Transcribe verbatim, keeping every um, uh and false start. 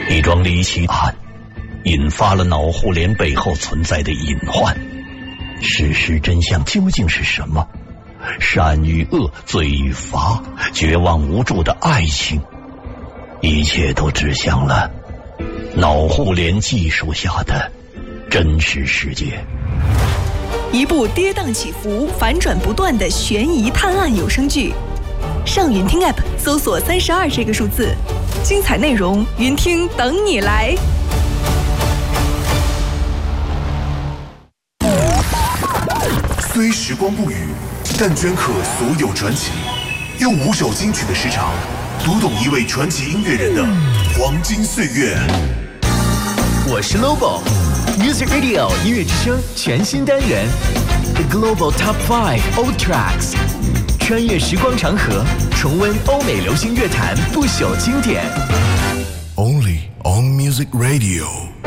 一桩离奇案引发了脑互联背后存在的隐患，事实真相究竟是什么？善与恶，罪与罚，绝望无助的爱情，一切都指向了脑互联技术下的真实世界。 一部跌宕起伏、反转不断的悬疑探案有声剧，上云听 App 搜索三十二这个数字，精彩内容云听等你来。 虽时光不语，但镌刻所有传奇。用五首金曲的时长，读懂一位传奇音乐人的黄金岁月。 我是 Lobo Music Radio 音乐之声全新单元 The Global Top Five Old Tracks， 穿越时光长河，重温欧美流行乐坛不朽经典。 Only on Music Radio。